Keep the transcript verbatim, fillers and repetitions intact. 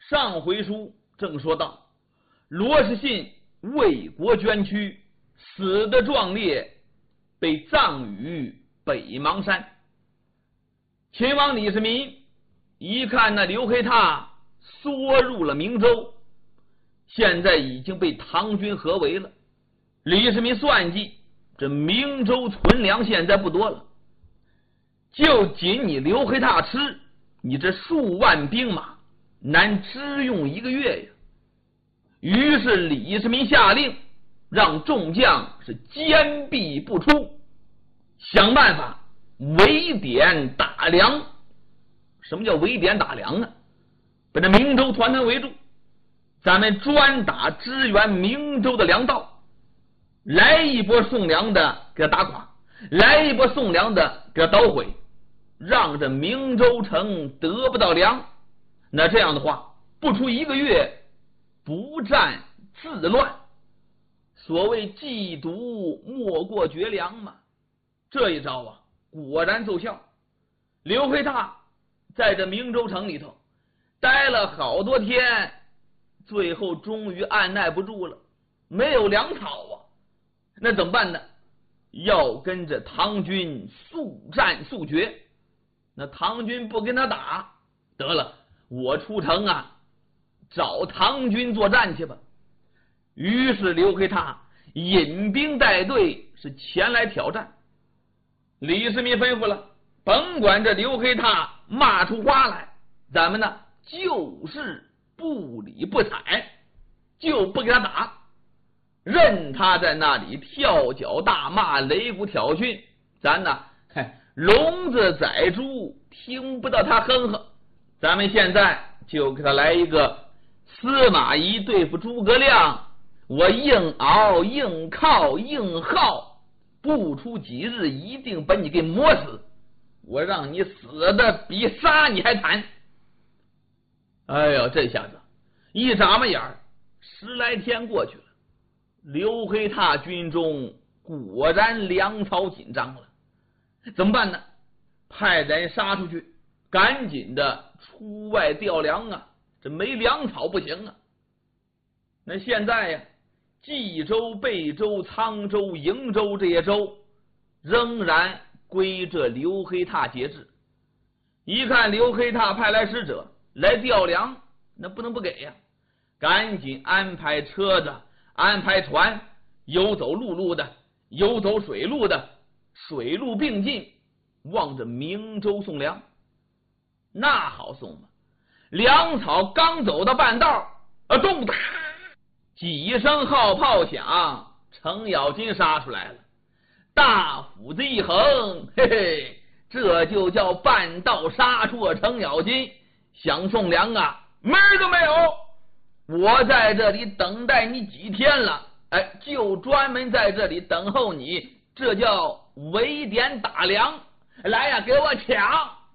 上回书正说到，罗士信为国捐躯，死的壮烈，被葬于北邙山。秦王李世民一看那刘黑闼缩入了明州，现在已经被唐军合围了。李世民算计，这明州存粮现在不多了，就仅你刘黑闼吃，你这数万兵马难支用一个月呀。于是李世民下令，让众将是坚壁不出，想办法围点打粮。什么叫围点打粮啊？把这明州团团围住，咱们专打支援明州的粮道，来一波送粮的给他打垮，来一波送粮的给他捣毁，让这明州城得不到粮。那这样的话，不出一个月，不战自乱。所谓计毒莫过绝粮嘛，这一招啊果然奏效。刘黑闼在这明州城里头待了好多天，最后终于按耐不住了，没有粮草啊，那怎么办呢？要跟着唐军速战速决。那唐军不跟他打，得了，我出城啊找唐军作战去吧。于是刘黑闼引兵带队是前来挑战。李世民吩咐了，甭管这刘黑闼骂出花来，咱们呢就是不理不睬，就不给他打，任他在那里跳脚大骂，擂鼓挑衅，咱呢聋子宰猪，听不到他哼哼。咱们现在就给他来一个司马懿对付诸葛亮，我硬熬硬靠硬耗，不出几日一定把你给磨死，我让你死的比杀你还惨。哎呦，这下子一眨巴眼儿，十来天过去了，刘黑闼军中果然粮草紧张了。怎么办呢？派人杀出去，赶紧的出外调粮啊，这没粮草不行啊。那现在呀，冀州、贝州、沧州、瀛州这些州仍然归这刘黑闼节制。一看刘黑闼派来使者来调粮，那不能不给呀，赶紧安排车子，安排船，游走陆路的，游走水路的，水陆并进，往着明州送粮。那好送嘛，粮草刚走到半道，啊，咚哒几声号炮响，程咬金杀出来了，大斧子一横，嘿嘿，这就叫半道杀出程咬金。想送粮啊，门儿都没有，我在这里等待你几天了，哎，就专门在这里等候你，这叫围点打粮。来呀，给我抢！